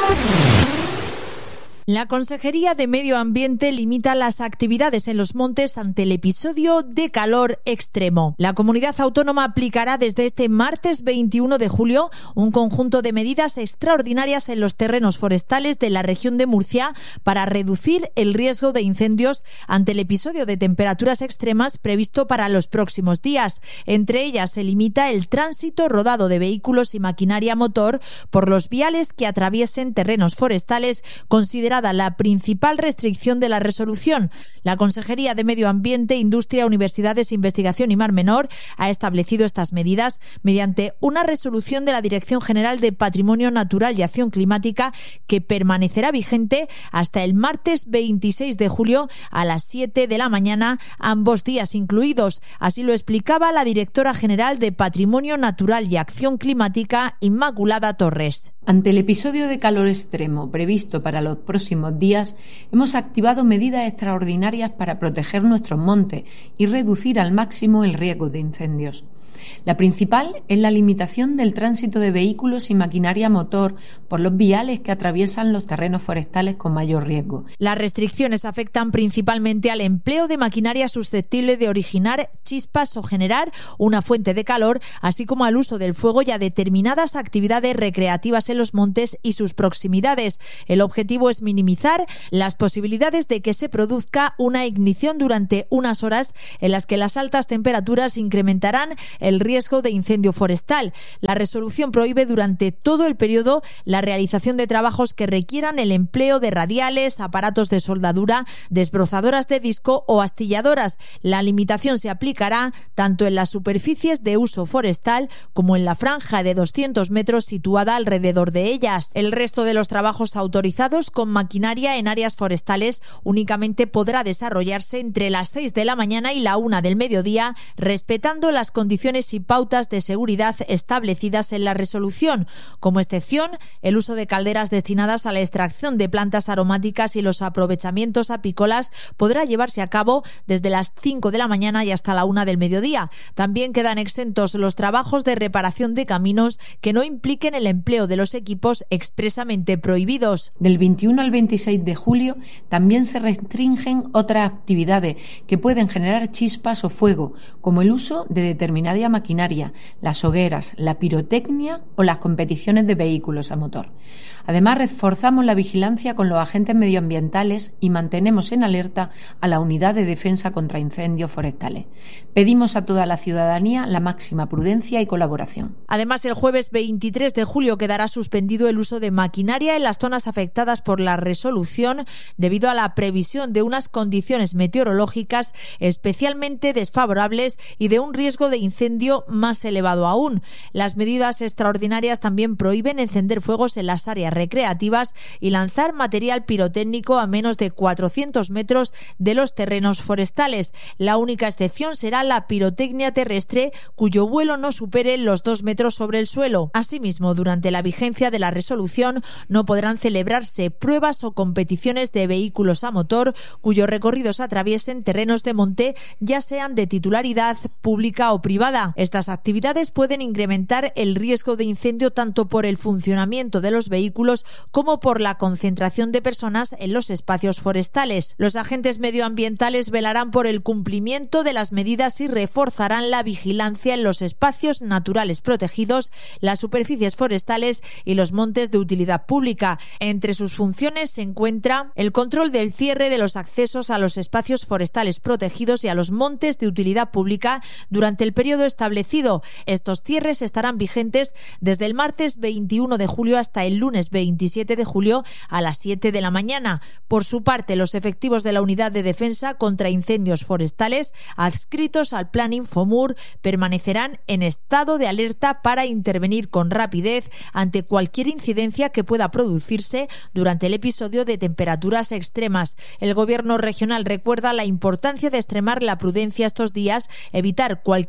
La Consejería de Medio Ambiente limita las actividades en los montes ante el episodio de calor extremo. La comunidad autónoma aplicará desde este martes 21 de julio un conjunto de medidas extraordinarias en los terrenos forestales de la región de Murcia para reducir el riesgo de incendios ante el episodio de temperaturas extremas previsto para los próximos días. Entre ellas se limita el tránsito rodado de vehículos y maquinaria motor por los viales que atraviesen terrenos forestales, considerada la principal restricción de la resolución. La Consejería de Medio Ambiente, Industria, Universidades, Investigación y Mar Menor ha establecido estas medidas mediante una resolución de la Dirección General de Patrimonio Natural y Acción Climática que permanecerá vigente hasta el martes 26 de julio a las 7 de la mañana, ambos días incluidos. Así lo explicaba la Directora General de Patrimonio Natural y Acción Climática, Inmaculada Torres. Ante el episodio de calor extremo previsto para los próximos días, hemos activado medidas extraordinarias para proteger nuestros montes y reducir al máximo el riesgo de incendios. La principal es la limitación del tránsito de vehículos y maquinaria motor por los viales que atraviesan los terrenos forestales con mayor riesgo. Las restricciones afectan principalmente al empleo de maquinaria susceptible de originar chispas o generar una fuente de calor, así como al uso del fuego y a determinadas actividades recreativas en los montes y sus proximidades. El objetivo es minimizar las posibilidades de que se produzca una ignición durante unas horas en las que las altas temperaturas incrementarán el riesgo de incendio forestal. La resolución prohíbe durante todo el periodo la realización de trabajos que requieran el empleo de radiales, aparatos de soldadura, desbrozadoras de disco o astilladoras. La limitación se aplicará tanto en las superficies de uso forestal como en la franja de 200 metros situada alrededor de ellas. El resto de los trabajos autorizados con maquinaria en áreas forestales únicamente podrá desarrollarse entre las 6 de la mañana y la 1 del mediodía, respetando las condiciones y pautas de seguridad establecidas en la resolución. Como excepción, el uso de calderas destinadas a la extracción de plantas aromáticas y los aprovechamientos apícolas podrá llevarse a cabo desde las 5 de la mañana y hasta la 1 del mediodía. También quedan exentos los trabajos de reparación de caminos que no impliquen el empleo de los equipos expresamente prohibidos. Del 21 al 26 de julio también se restringen otras actividades que pueden generar chispas o fuego, como el uso de determinada maquinaria, las hogueras, la pirotecnia o las competiciones de vehículos a motor. Además, reforzamos la vigilancia con los agentes medioambientales y mantenemos en alerta a la Unidad de Defensa contra Incendios Forestales. Pedimos a toda la ciudadanía la máxima prudencia y colaboración. Además, el jueves 23 de julio quedará suspendido el uso de maquinaria en las zonas afectadas por la resolución debido a la previsión de unas condiciones meteorológicas especialmente desfavorables y de un riesgo de incendio más elevado aún. Las medidas extraordinarias también prohíben encender fuegos en las áreas recreativas y lanzar material pirotécnico a menos de 400 metros de los terrenos forestales. La única excepción será la pirotecnia terrestre, cuyo vuelo no supere los 2 metros sobre el suelo. Asimismo, durante la vigencia de la resolución no podrán celebrarse pruebas o competiciones de vehículos a motor cuyos recorridos atraviesen terrenos de monte, ya sean de titularidad pública o privada. Estas actividades pueden incrementar el riesgo de incendio tanto por el funcionamiento de los vehículos como por la concentración de personas en los espacios forestales. Los agentes medioambientales velarán por el cumplimiento de las medidas y reforzarán la vigilancia en los espacios naturales protegidos, las superficies forestales y los montes de utilidad pública. Entre sus funciones se encuentra el control del cierre de los accesos a los espacios forestales protegidos y a los montes de utilidad pública durante el periodo establecido. Estos cierres estarán vigentes desde el martes 21 de julio hasta el lunes 27 de julio a las 7 de la mañana. Por su parte, los efectivos de la Unidad de Defensa contra Incendios Forestales, adscritos al Plan Infomur, permanecerán en estado de alerta para intervenir con rapidez ante cualquier incidencia que pueda producirse durante el episodio de temperaturas extremas. El Gobierno regional recuerda la importancia de extremar la prudencia estos días, evitar cualquier actividad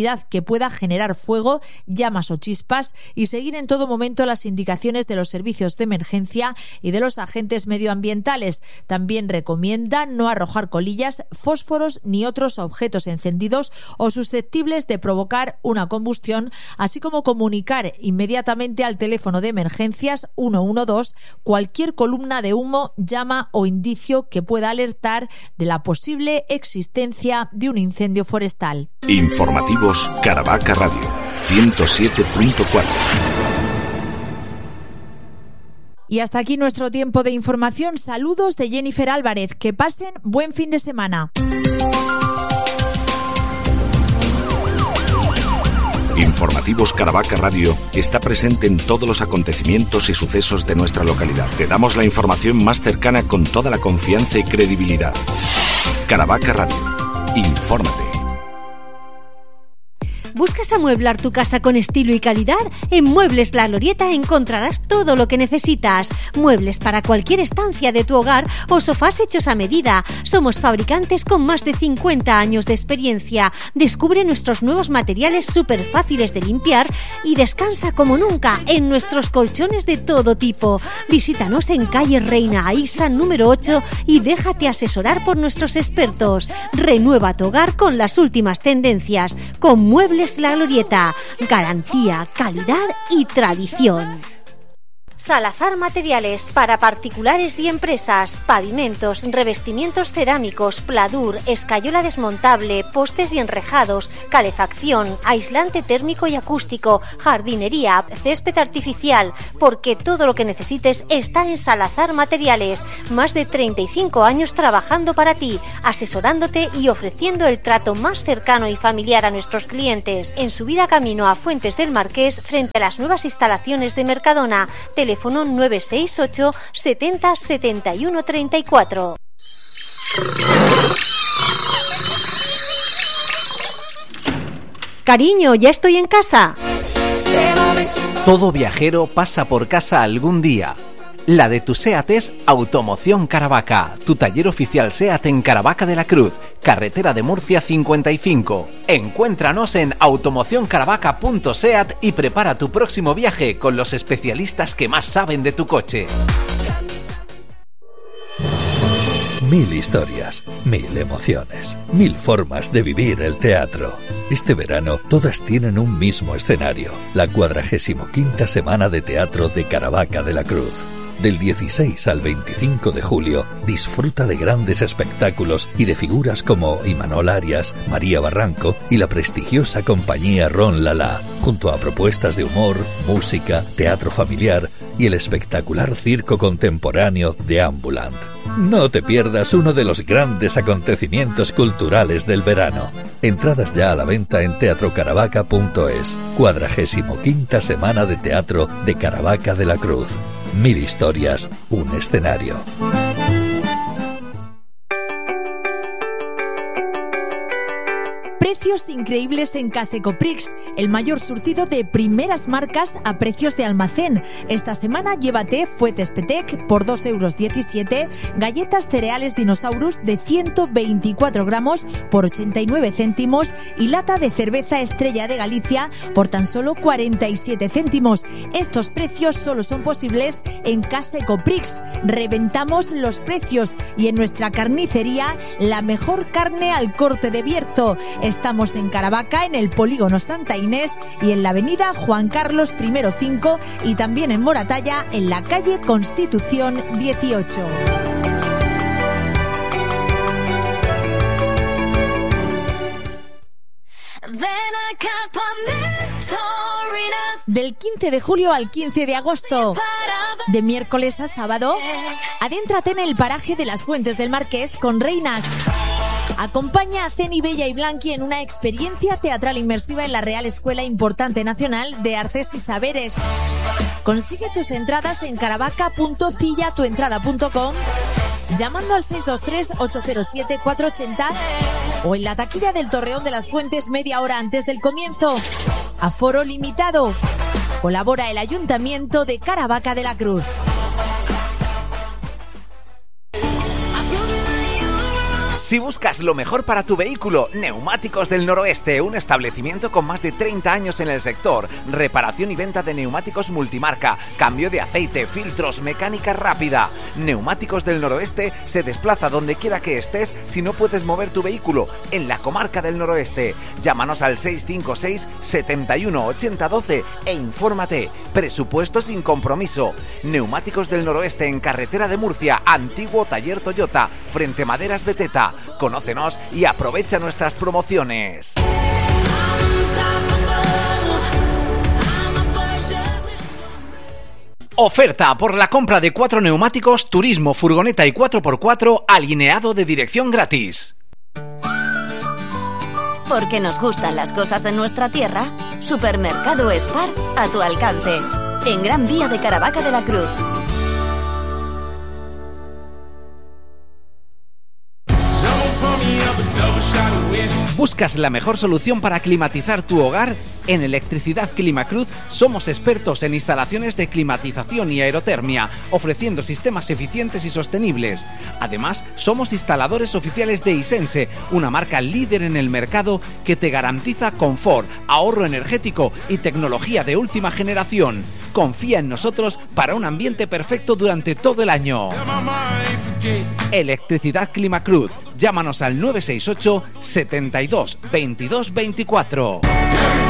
actividad que pueda generar fuego, llamas o chispas y seguir en todo momento las indicaciones de los servicios de emergencia y de los agentes medioambientales. También recomienda no arrojar colillas, fósforos ni otros objetos encendidos o susceptibles de provocar una combustión, así como comunicar inmediatamente al teléfono de emergencias 112 cualquier columna de humo, llama o indicio que pueda alertar de la posible existencia de un incendio forestal. Informativos Caravaca Radio 107.4. Y hasta aquí nuestro tiempo de información. Saludos de Jennifer Álvarez. Que pasen buen fin de semana. Informativos Caravaca Radio está presente en todos los acontecimientos y sucesos de nuestra localidad. Te damos la información más cercana con toda la confianza y credibilidad. Caravaca Radio. Infórmate. ¿Buscas amueblar tu casa con estilo y calidad? En Muebles La Glorieta encontrarás todo lo que necesitas. Muebles para cualquier estancia de tu hogar o sofás hechos a medida. Somos fabricantes con más de 50 años de experiencia. Descubre nuestros nuevos materiales súper fáciles de limpiar y descansa como nunca en nuestros colchones de todo tipo. Visítanos en calle Reina Aísa número 8 y déjate asesorar por nuestros expertos. Renueva tu hogar con las últimas tendencias. Con Muebles La Glorieta, garantía, calidad y tradición. Salazar Materiales para particulares y empresas, pavimentos, revestimientos cerámicos, pladur, escayola desmontable, postes y enrejados, calefacción, aislante térmico y acústico, jardinería, césped artificial, porque todo lo que necesites está en Salazar Materiales. Más de 35 años trabajando para ti, asesorándote y ofreciendo el trato más cercano y familiar a nuestros clientes. En subida camino a Fuentes del Marqués, frente a las nuevas instalaciones de Mercadona. Teléfono 968 70 71 34. Cariño, ya estoy en casa. Todo viajero pasa por casa algún día. La de tu SEAT es Automoción Caravaca, tu taller oficial SEAT en Caravaca de la Cruz, carretera de Murcia 55. Encuéntranos en automocioncaravaca.seat y prepara tu próximo viaje con los especialistas que más saben de tu coche. 1000 historias, 1000 emociones, 1000 formas de vivir el teatro. Este verano todas tienen un mismo escenario, la 45ª Semana de Teatro de Caravaca de la Cruz. Del 16 al 25 de julio, disfruta de grandes espectáculos y de figuras como Imanol Arias, María Barranco y la prestigiosa compañía Ron Lala, junto a propuestas de humor, música, teatro familiar y el espectacular circo contemporáneo de Ambulant. No te pierdas uno de los grandes acontecimientos culturales del verano. Entradas ya a la venta en teatrocaravaca.es. 45ª Semana de Teatro de Caravaca de la Cruz. 1000 historias, un escenario. Precios increíbles en Casecoprix, el mayor surtido de primeras marcas a precios de almacén. Esta semana llévate Fuetes Petec por 2,17 €, galletas cereales Dinosaurus de 124 gramos por 89 céntimos y lata de cerveza Estrella de Galicia por tan solo 47 céntimos. Estos precios solo son posibles en Casecoprix. Reventamos los precios y en nuestra carnicería la mejor carne al corte de Bierzo. Estamos en Caravaca, en el Polígono Santa Inés y en la avenida Juan Carlos I 5 y también en Moratalla, en la calle Constitución 18. Del 15 de julio al 15 de agosto, de miércoles a sábado, adéntrate en el paraje de las Fuentes del Marqués con Reinas. Acompaña a Ceni, Bella y Blanqui en una experiencia teatral inmersiva en la Real Escuela Importante Nacional de Artes y Saberes. Consigue tus entradas en caravaca.pillatuentrada.com, llamando al 623-807-480 o en la taquilla del Torreón de las Fuentes media hora antes del comienzo. Aforo limitado. Colabora el Ayuntamiento de Caravaca de la Cruz. Si buscas lo mejor para tu vehículo, Neumáticos del Noroeste, un establecimiento con más de 30 años en el sector, reparación y venta de neumáticos multimarca, cambio de aceite, filtros, mecánica rápida. Neumáticos del Noroeste se desplaza donde quiera que estés si no puedes mover tu vehículo en la comarca del Noroeste. Llámanos al 656 71 80 12 e infórmate. Presupuesto sin compromiso. Neumáticos del Noroeste en carretera de Murcia, antiguo taller Toyota, frente Maderas Beteta. Conócenos y aprovecha nuestras promociones. Oferta por la compra de 4 neumáticos, turismo, furgoneta y 4x4, alineado de dirección gratis. Porque nos gustan las cosas de nuestra tierra, Supermercado Spar a tu alcance, en Gran Vía de Caravaca de la Cruz. ¿Buscas la mejor solución para climatizar tu hogar? En Electricidad Climacruz somos expertos en instalaciones de climatización y aerotermia, ofreciendo sistemas eficientes y sostenibles. Además, somos instaladores oficiales de Isense, una marca líder en el mercado que te garantiza confort, ahorro energético y tecnología de última generación. Confía en nosotros para un ambiente perfecto durante todo el año. Electricidad Climacruz. Llámanos al 968 72 22 24.